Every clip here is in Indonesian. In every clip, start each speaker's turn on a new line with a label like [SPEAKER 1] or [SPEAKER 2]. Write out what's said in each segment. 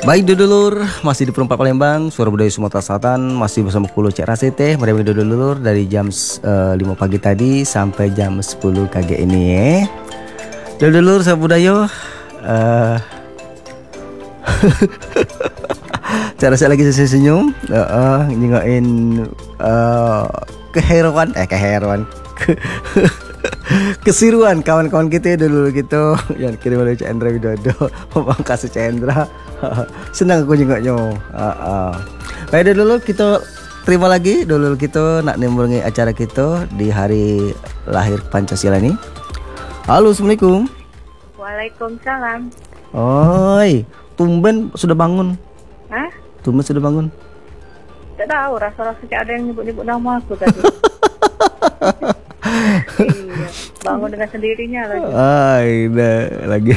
[SPEAKER 1] Baik dulur, masih di Perempat Palembang, Suara Budaya Sumatera Selatan. Masih bersama Kulo Cek Rasete. Mari dulur dari jam 5 pagi tadi sampai jam 10 KG ini ya. Dulur Suara Budaya cara saya lagi senyum nyengain keheruan kesiruan kawan-kawan kita dulu gitu yang kirim oleh Chandra Widodo Pemangkas Chandra. Senang aku jengoknya. Baik dulu kita terima lagi dulu kita nak nimbrungi acara kita di hari lahir Pancasila ini. Halo, assalamualaikum.
[SPEAKER 2] Waalaikumsalam.
[SPEAKER 1] Oi, tumben sudah bangun.
[SPEAKER 2] Hah?
[SPEAKER 1] Tumben sudah bangun.
[SPEAKER 2] Tidak tahu, rasa-rasa ada yang nyebut-nyebut nama aku tadi. Iya, bangun dengan sendirinya lagi.
[SPEAKER 1] Lagi.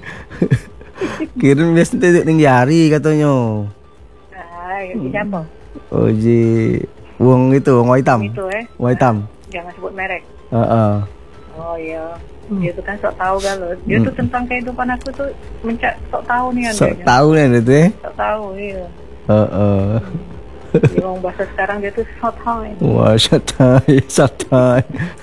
[SPEAKER 1] Kirim biasa ning jari katanya.
[SPEAKER 2] Siapa?
[SPEAKER 1] Oji, uang itu, uang hitam.
[SPEAKER 2] Itu
[SPEAKER 1] Uang hitam.
[SPEAKER 2] Jangan sebut merek.
[SPEAKER 1] Oh
[SPEAKER 2] iya. Dia tuh kan sok tahu galau. Dia tuh tentang kehidupan aku tuh sok tahu nih
[SPEAKER 1] Sok tahu nih itu ya.
[SPEAKER 2] Sok tahu, iya. Dia ngomong bahasa sekarang dia tuh sotoy.
[SPEAKER 1] Wah, sotoy.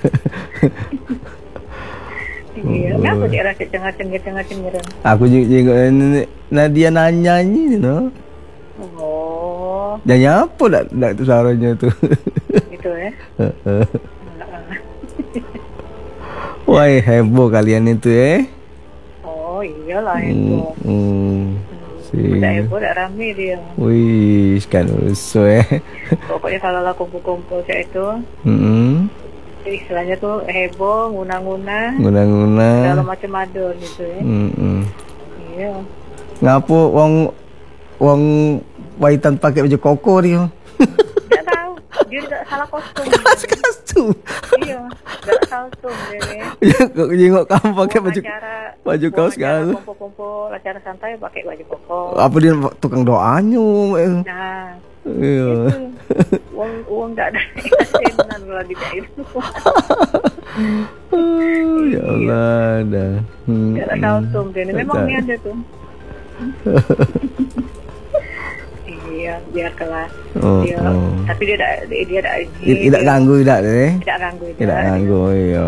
[SPEAKER 2] Iya, kenapa dia rasa cengar-cengir.
[SPEAKER 1] Aku juga Nadia nyanyi no.
[SPEAKER 2] Oh.
[SPEAKER 1] Nyanyi apa dak itu suaranya tuh.
[SPEAKER 2] Gitu ya.
[SPEAKER 1] Wah, heboh kalian itu ya.
[SPEAKER 2] Oh, iyalah heboh. Udah heboh, udah rame dia.
[SPEAKER 1] Wih, kan usul ya.
[SPEAKER 2] Pokoknya kalau lah kumpul-kumpul kayak itu, istilahnya tuh heboh, nguna-nguna, segala macam adon gitu ya. Iya.
[SPEAKER 1] Ngapu wong waitan pakai baju koko dia.
[SPEAKER 2] Tidak tahu, dia tidak salah kostum. Iya, tidak kostum dia.
[SPEAKER 1] Jengok kamu pakai baju kaos kan.
[SPEAKER 2] Kumpul-kumpul acara santai pakai baju koko.
[SPEAKER 1] Apa dia tukang doanya?
[SPEAKER 2] Nah.
[SPEAKER 1] Iya.
[SPEAKER 2] Uang tidak ada asinan kalau di itu.
[SPEAKER 1] Ya Allah dah.
[SPEAKER 2] Tidak tahu tuh dia. Memang ini ada tuh. Iya, biar kelas. Tapi dia tidak
[SPEAKER 1] ganggu tidak deh.
[SPEAKER 2] Tidak ganggu
[SPEAKER 1] iya.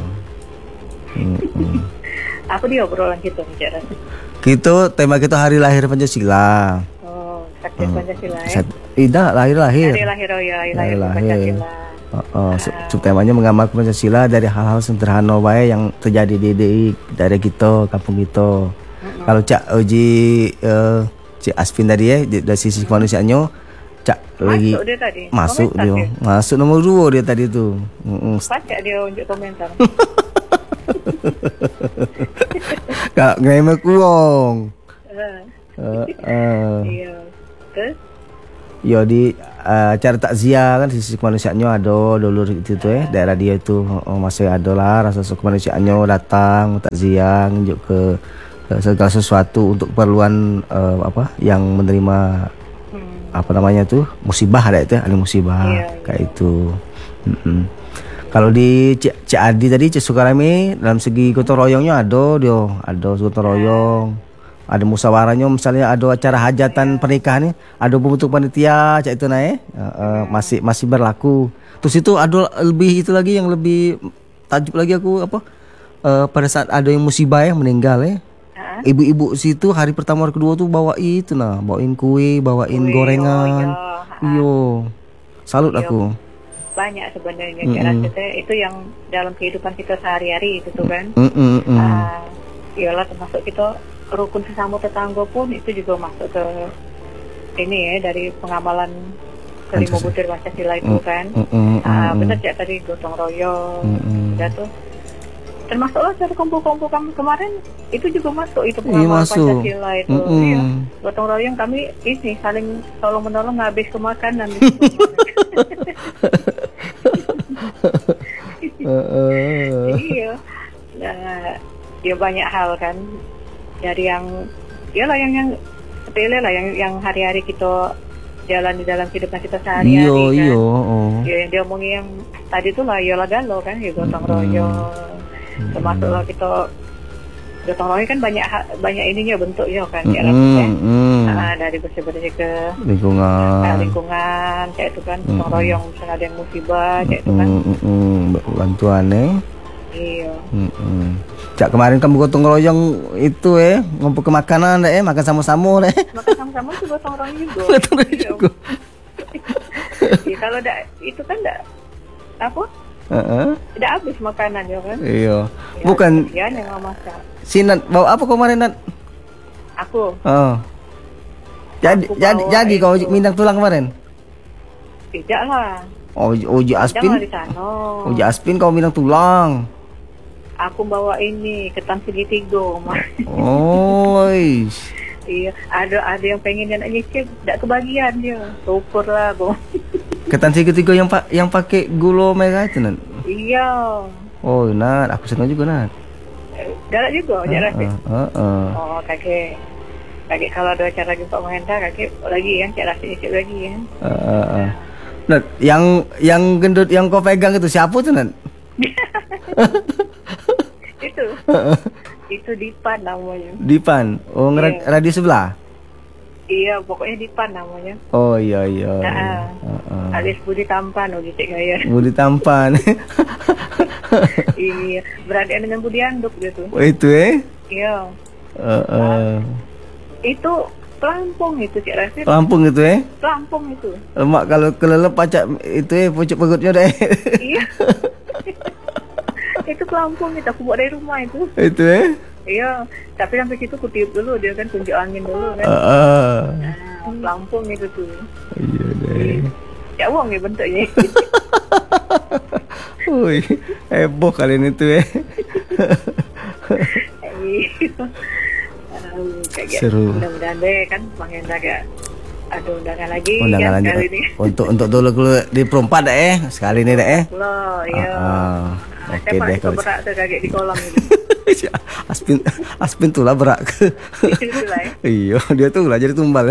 [SPEAKER 2] Apa dia obrolan kita bicara?
[SPEAKER 1] Tema kita hari lahir Pancasila.
[SPEAKER 2] Sakti Pancasila ya?
[SPEAKER 1] Tidak, lahir.
[SPEAKER 2] Hari lahir Pancasila.
[SPEAKER 1] Subtemanya menggambar Pancasila dari hal-hal sederhana wae yang terjadi di daerah kita, kampung kita. Kalau Cak Oji Cik Asvin tadi ya dari sisi kemanusiaannya Cak lagi masuk dia. Masuk nomor 2 dia tadi tuh.
[SPEAKER 2] Baca dia unjuk komentar.
[SPEAKER 1] Kak ngemek uang.
[SPEAKER 2] Iya. Terus?
[SPEAKER 1] Yo di acara takziah kan sisi kemanusiaannya ada dulu itu tuh ya daerah dia itu masih ada lah rasa kemanusiaannya datang takziah nunjuk ke segala sesuatu untuk keperluan yang menerima apa namanya tuh musibah ada itu ahli musibah kayak itu. Kalau di Cik Adi tadi Cik Sukarami dalam segi gotong royongnya ada gotong royong. Ada musyawarahnya misalnya ada acara hajatan pernikahan nih, ada pembentuk panitia cak itu naik masih berlaku. Terus itu ada lebih itu lagi yang lebih tajuk lagi aku pada saat ada yang musibah yang meninggal ya. Ibu-ibu situ hari pertama hari kedua tuh bawain kue, bawain gorengan. Iyo. Salut aku.
[SPEAKER 2] Banyak sebenarnya cara itu yang dalam kehidupan kita sehari-hari itu tuh kan. Iyalah termasuk kita rukun sesama tetangga pun itu juga masuk ke ini ya dari pengamalan kelima butir Pancasila itu kan. Benar ya tadi gotong royong udah tuh termasuklah cara kumpul-kumpul kami kemarin itu juga masuk itu pengamalan Pancasila itu. Iya. Gotong royong kami ini saling tolong menolong habis ke makanan. Iya. Nah, ya banyak hal kan. Dari yang sepele lah yang hari-hari kita jalan di dalam kehidupan kita sehari-hari kan. Ya yang dia omongin yang tadi tuh lah galau kan, ya gotong royong. Termasuk lah kita gotong royong kan banyak ininya bentuknya kan Cik Rasid dari bersih-bersih ke lingkungan kayak itu kan, gotong royong misalnya ada yang musibah kayak itu kan,
[SPEAKER 1] bantuan
[SPEAKER 2] iya.
[SPEAKER 1] Cak kemarin kamu gotong royong itu ngumpul ke makanan makan sama-sama
[SPEAKER 2] makan sama-sama itu gotong royong juga.
[SPEAKER 1] Gotong royong juga.
[SPEAKER 2] Ya, kalau itu kan tidak habis makanan ya kan.
[SPEAKER 1] Iya.
[SPEAKER 2] Ya,
[SPEAKER 1] Bukan.
[SPEAKER 2] Yang masak.
[SPEAKER 1] Si Nat bawa apa kemarin Nat?
[SPEAKER 2] Aku.
[SPEAKER 1] Jadi kau minang tulang kemarin?
[SPEAKER 2] Tidak lah.
[SPEAKER 1] Uji aspin. Uji aspin kau minang tulang.
[SPEAKER 2] Aku bawa ini ketan segitiga. Iya, ada yang pengen yang nyicip, tidak kebagian dia. Syukur lah, Bang.
[SPEAKER 1] Ketan segitiga yang pakai gula merah itu Nat?
[SPEAKER 2] Iya.
[SPEAKER 1] Oh Nat, aku senang juga Nat.
[SPEAKER 2] Galak juga, Cik Rasid. Oh, kakek kalau ada acara lagi Pak Mahendra, kakek lagi kan, Cik Rasid nyicip lagi kan.
[SPEAKER 1] Nat, yang gendut yang kau pegang itu siapa tuh Nat?
[SPEAKER 2] Itu Dipan namanya.
[SPEAKER 1] Dipan? Oh, radio sebelah?
[SPEAKER 2] Iya, pokoknya Dipan namanya.
[SPEAKER 1] Oh iya.
[SPEAKER 2] Alias Budi Tampan, Cik Gaya.
[SPEAKER 1] Budi Tampan.
[SPEAKER 2] Iya, beradik dengan Budi Anduk gitu.
[SPEAKER 1] Oh itu
[SPEAKER 2] Iya. Itu pelampung itu Cik Rasid.
[SPEAKER 1] Pelampung itu
[SPEAKER 2] Pelampung itu.
[SPEAKER 1] Lemak kalau kelelep pacak itu pucuk perutnya
[SPEAKER 2] Iya. Itu pelampung itu aku buat dari rumah itu.
[SPEAKER 1] Itu
[SPEAKER 2] Iya, tapi sampai situ kutiup dulu dia kan, tunjuk angin dulu kan. Pelampung itu tuh.
[SPEAKER 1] Iya deh.
[SPEAKER 2] Ya uang ya bentuknya.
[SPEAKER 1] Wih, heboh kali ini tuh Seru.
[SPEAKER 2] Mudah-mudahan deh kan Bang Hendra kayak ada undangan lagi
[SPEAKER 1] kan kali ini. Untuk dulu di perempat sekali ini
[SPEAKER 2] Loh, iya.
[SPEAKER 1] Oke deh kalau
[SPEAKER 2] berak tuh kaget di kolam itu.
[SPEAKER 1] Aspin tuh lah berak. Iya, dia tuh lah jadi tumbal.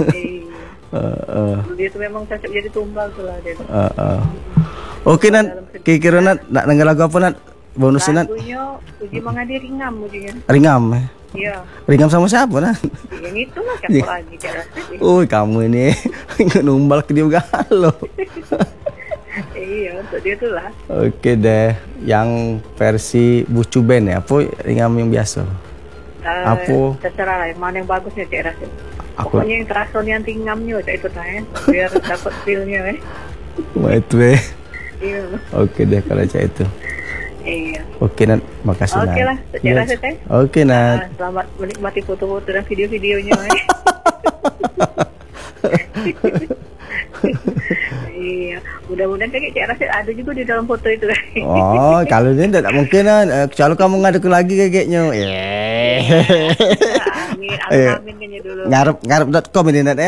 [SPEAKER 2] Dia tuh memang cocok jadi tumbal tuh lah dia.
[SPEAKER 1] Oke Nat, kira-kira Nat nak denger lagu apa Nat? Bonus Nat.
[SPEAKER 2] Lagunya Uji Mangadi Ringam ujinya.
[SPEAKER 1] Ringam.
[SPEAKER 2] Iya.
[SPEAKER 1] Ringam sama siapa Nat?
[SPEAKER 2] Yang itu lah siapa lagi Cik Rasid.
[SPEAKER 1] Kamu ini numbal ke dia galau.
[SPEAKER 2] Iya, untuk dia tuh lah.
[SPEAKER 1] Oke deh, yang versi Bucu Band Apa ringam yang biasa? Apa?
[SPEAKER 2] Terserah lah, mana yang bagusnya Cik Rasid. Pokoknya yang terasa yang tingamnya Cik itu lah biar dapat feel-nya
[SPEAKER 1] itu
[SPEAKER 2] Iya.
[SPEAKER 1] Oke deh kalau Cik itu.
[SPEAKER 2] Iya.
[SPEAKER 1] Oke Nat, makasih Nat.
[SPEAKER 2] Oke lah, Cik Rasid
[SPEAKER 1] Oke Nat.
[SPEAKER 2] Selamat menikmati foto-foto dan video-videonya Iya, mudah-mudahan Cik Rasid ada juga di dalam foto itu kan.
[SPEAKER 1] Oh, kalau ini tidak mungkin kalau kamu ngadakan lagi kayaknya.
[SPEAKER 2] Amin kayaknya dulu.
[SPEAKER 1] Ngarep.com ini Nat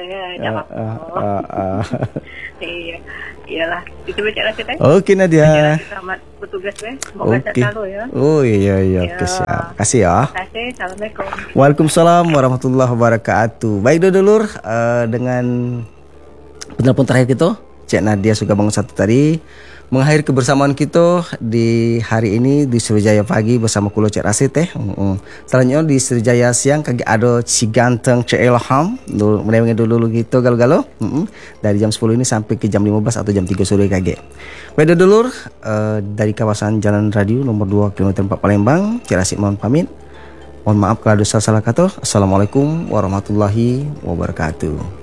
[SPEAKER 2] Iya. Iyalah, itu Cik Rasid
[SPEAKER 1] Oke Nadia.
[SPEAKER 2] Selamat bertugas semoga sehat selalu ya.
[SPEAKER 1] Oh iya oke siap. Kasih ya.
[SPEAKER 2] Kasih, assalamualaikum.
[SPEAKER 1] Waalaikumsalam warahmatullahi wabarakatuh. Baik dulur, dengan penelpon terakhir kita Cik Nadia Sugabang satu tadi mengakhiri kebersamaan kita di hari ini di Sriwijaya Pagi bersama kulo Cik Rasid Selanjutnya di Sriwijaya Siang kaki ada si ganteng Cik Ilham mendengar dulu gitu galau-galau dari jam 10 ini sampai ke jam 15 atau jam 3 sore kaki. Baik dulur, dari kawasan Jalan Radio nomor 2 km 4 Palembang, Cik Rasid mohon pamit. Mohon maaf kalau ada salah kata. Assalamualaikum warahmatullahi wabarakatuh.